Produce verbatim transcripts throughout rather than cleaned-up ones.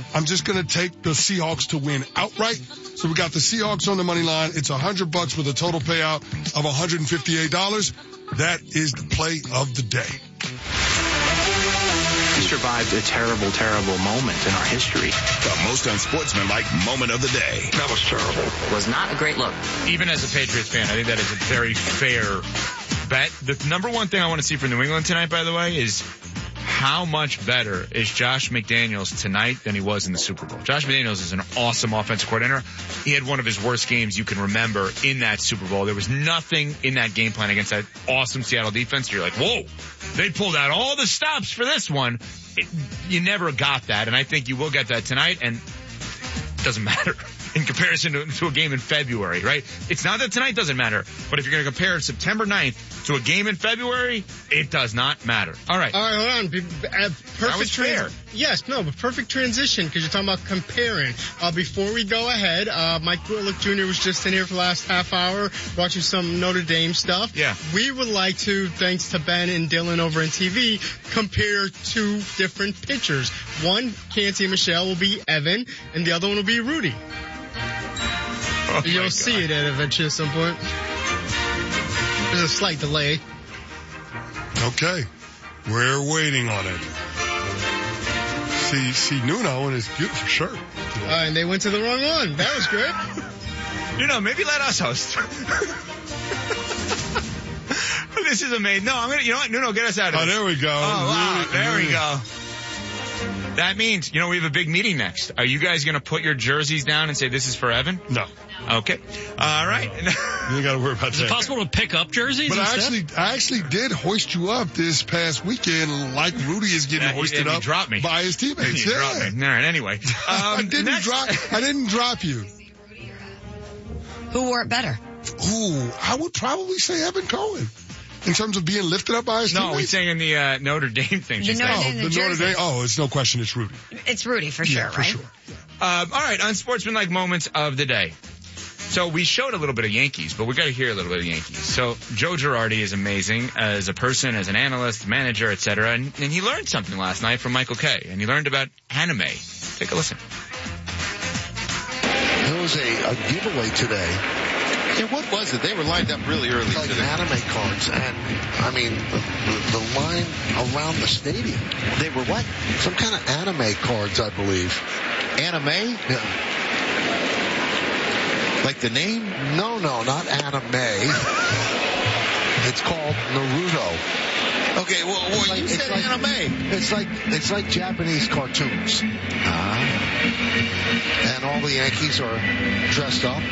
I'm just going to take the Seahawks to win outright. So we got the Seahawks on the money line. It's one hundred bucks with a total payout of one hundred fifty-eight dollars. That is the play of the day. We survived a terrible, terrible moment in our history. The most unsportsmanlike moment of the day. That was terrible. It was not a great look. Even as a Patriots fan, I think that is a very fair bet. The number one thing I want to see for New England tonight, by the way, is how much better is Josh McDaniels tonight than he was in the Super Bowl. Josh McDaniels is an awesome offensive coordinator. He had one of his worst games you can remember in that Super Bowl. There was nothing in that game plan against that awesome Seattle defense. You're like, whoa, they pulled out all the stops for this one. It, you never got that, and I think you will get that tonight, and it doesn't matter in comparison to, to a game in February, right? It's not that tonight doesn't matter, but if you're going to compare September ninth to a game in February, it does not matter. All right. All right, hold on. Be, uh, perfect That was fair. Trans- yes, no, but perfect transition because you're talking about comparing. Uh, before we go ahead, uh, Mike Willick Junior was just in here for the last half hour watching some Notre Dame stuff. Yeah. We would like to, thanks to Ben and Dylan over in T V, compare two different pitchers. One, Canty and Michelle, will be Evan, and the other one will be Rudy. Oh You'll see it at eventually at some point. There's a slight delay. Okay. We're waiting on it. See, see Nuno in his beautiful shirt. Uh, and they went to the wrong one. That was good. You know, maybe let us host. This is amazing. No, I'm gonna. You know what? Nuno, get us out of Oh, this. there we go. Oh, wow. Really, There really. we go. That means, you know, we have a big meeting next. Are you guys going to put your jerseys down and say this is for Evan? No. Okay. All right. You ain't got to worry about Is that. it possible to pick up jerseys But I instead? actually, I actually did hoist you up this past weekend, like Rudy is getting Yeah, you- hoisted you up dropped me. by his teammates. You Yeah. dropped me. All right. Anyway. Um, I didn't next- drop. I didn't drop you. Who wore it better? Ooh, I would probably say Evan Cohen in terms of being lifted up by his No, teammates. he's saying in the uh, Notre Dame thing. The she's Notre saying. Oh, Dame, the the Notre jersey. Dame. Oh, it's no question. It's Rudy. It's Rudy for sure, yeah, for right? sure. Um, all right, unsportsmanlike moments of the day. So we showed a little bit of Yankees, but we got to hear a little bit of Yankees. So Joe Girardi is amazing as a person, as an analyst, manager, et cetera. And, and he learned something last night from Michael Kay, and he learned about anime. Take a listen. There was a, a giveaway today. Yeah, what was it? They were lined up really early Like today. anime cards, and I mean the, the, the line around the stadium. They were what? Some kind of anime cards, I believe. Anime? Yeah. Like the name? No, no, not anime. It's called Naruto. Okay, well, well Like- you it's said like- anime. It's like it's like Japanese cartoons, Ah. and all the Yankees are dressed up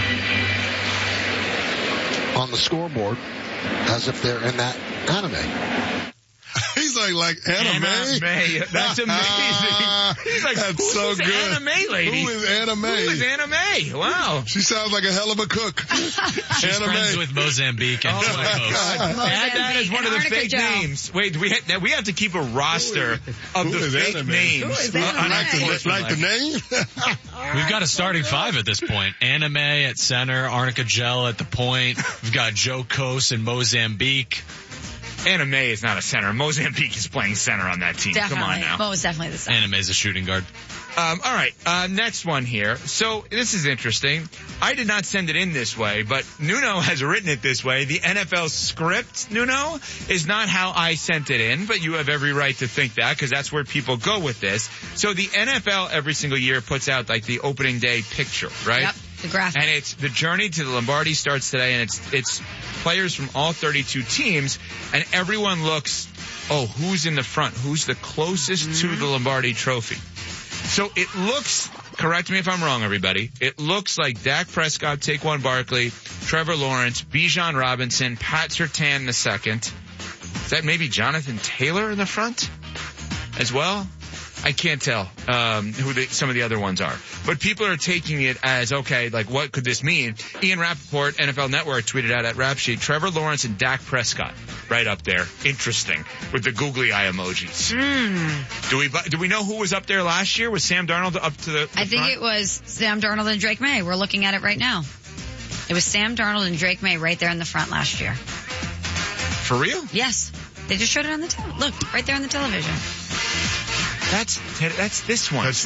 on the scoreboard as if they're in that anime. He's like, like anime. Anime. That's amazing. He's like, That's who's so this good. anime lady? Who is anime? Who is anime? Wow. She sounds like a hell of a cook. She's anime. friends with Mozambique and Oh my Coast. God! Add that as one of the Antarctica fake Joe. names. Wait, we ha- we have to keep a roster of who the is fake anime? names. Who is on- anime? on Like the, Unsportsmanlike. like the name? We've got a starting five at this point. Anime at center, Arnica Gel at the point. We've got Joe Coast and Mozambique. Anime is not a center. Mozambique is playing center on that team. Definitely. Come on now. Mo was definitely the same. Anime is a shooting guard. Um, all right, uh, next one here. So this is interesting. I did not send it in this way, but Nuno has written it this way. The N F L script, Nuno, is not how I sent it in, but you have every right to think that because that's where people go with this. So the N F L every single year puts out like the opening day picture, right? Yep, the graphic. And it's the journey to the Lombardi starts today, and it's it's players from all thirty-two teams, and everyone looks, oh, who's in the front? Who's the closest mm-hmm. to the Lombardi trophy? So it looks, correct me if I'm wrong, everybody, it looks like Dak Prescott, Saquon Barkley, Trevor Lawrence, Bijan Robinson, Pat Surtain the second. Is that maybe Jonathan Taylor in the front as well? I can't tell um, who the, some of the other ones are. But people are taking it as, okay, like what could this mean? Ian Rappaport, N F L Network, tweeted out at Rap Sheet, Trevor Lawrence and Dak Prescott right up there. Interesting. With the googly eye emojis. Mm. Do we do we know who was up there last year? Was Sam Darnold up to the, the I think front? it was Sam Darnold and Drake May. We're looking at it right now. It was Sam Darnold and Drake May right there in the front last year. For real? Yes. They just showed it on the television. Look, right there on the television. That's that's this one. That's